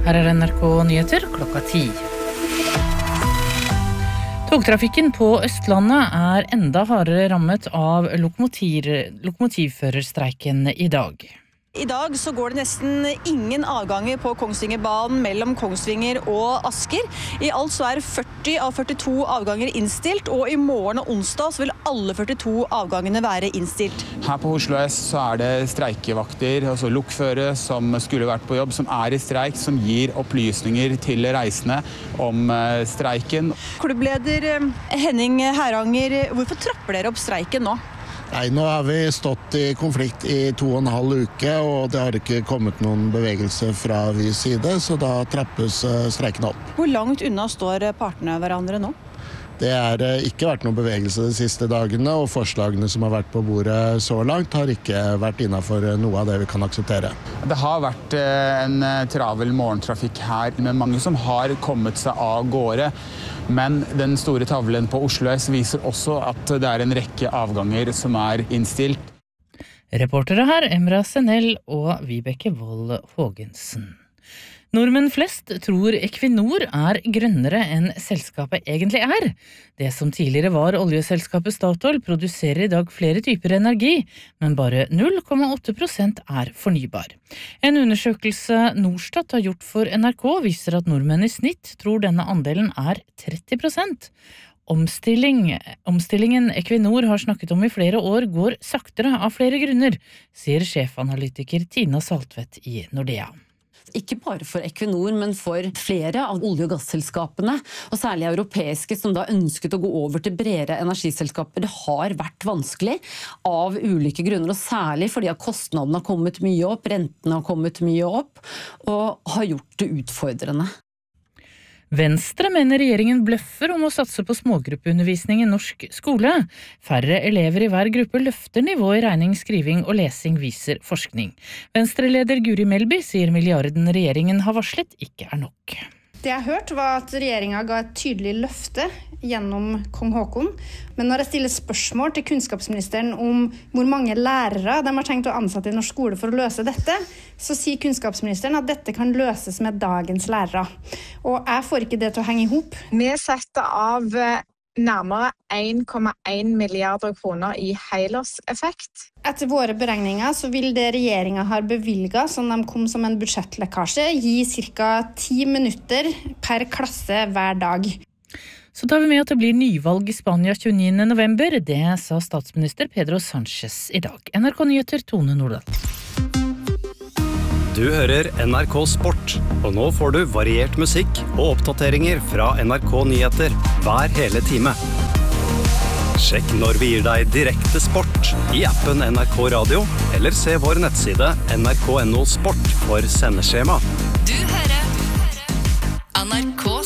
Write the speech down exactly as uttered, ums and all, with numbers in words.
Her er N R K Nyheter klokka ti. Togtrafikken på Østlandet er enda hardere rammet av lokomotiv, lokomotivførerstreiken i dag. I dag så går det nesten ingen avganger på Kongsvingerbanen mellom Kongsvinger og Asker. I alt så er førti av førtito avganger innstilt, og i morgen og onsdag så vil alle førtito avgangene være innstilt. Her på Oslo S så er det streikevakter, altså lokførere som skulle vært på jobb, som er i streik, som gir opplysninger til reisende om streiken. Klubbleder Henning Heranger, hvorfor trapper dere opp streiken nå? Nei, nå har vi stått i konflikt i to og en halv uke, og det har ikke kommet noen bevegelse fra Vys side, så da trappes streiken opp. Hvor langt unna står partene hverandre nå? Det har ikke vært noen bevegelse de siste dagene, og forslagene som har vært på bordet så langt har ikke vært innenfor noe av det vi kan akseptere. Det har vært en travel morgentrafikk her, med mange som har kommet seg av gårde. Men den store tavlen på Oslo S viser også at det er en rekke avganger som er innstilt. Reportere her Emra Senell og Vibeke Wold Hågensen. Nordmenn flest tror Equinor er grønnere enn selskapet egentlig er. Det som tidligere var oljeselskapet Statoil produserer i dag flere typer energi, men bare null komma åtte prosent er fornybar. En undersøkelse Norstat har gjort for N R K viser at nordmenn i snitt tror denne andelen er tretti prosent. Omstilling, omstillingen Equinor har snakket om i flere år går saktere av flere grunner, sier sjefanalytiker Tina Saltvedt i Nordea. Ikke bare for Equinor, men for flere av olje- og gasselskapene, og særlig europeiske, som da ønsket å gå over til bredere energiselskaper. Det har vært vanskelig av ulike grunner, og særlig fordi at kostnadene har kommet mye opp, rentene har kommet mye opp, og har gjort det utfordrende. Venstre mener regjeringen bløffer om å satse på smågruppeundervisning i norsk skole. Færre elever i hver gruppe løfter nivået i regning, skriving og lesing, viser forskning. Venstre-leder Guri Melby sier milliarden regjeringen har varslet ikke er nok. Det jeg har hørt var at regjeringen ga et tydelig løfte gjennom kong Haakon, men når jeg stiller spørsmål til kunnskapsministeren om hvor mange lærere de har tenkt å ansette i norsk skole for å løse dette, så sier kunnskapsministeren at dette kan løses med dagens lærere. Og jeg får ikke det til å henge i hop. Vi setter av nærmere en komma en milliarder kroner i helårseffekt. Etter våre beregninger så vil det regjeringen har bevilget, som de kom som en budsjettlekkasje, gi ca. ti minutter per klasse hver dag. Så tar vi med at det blir nyvalg i Spania tjueniende november. Det sa statsminister Pedro Sánchez i dag. N R K Nyheter, Tone Nordahl. Du hører N R K Sport, og nå får du variert musikk og oppdateringer fra N R K Nyheter hver hele time. Sjekk når vi gir deg direkte sport i appen N R K Radio, eller se vår nettside N R K punktum no sport for sendeskjema. Du hører N R K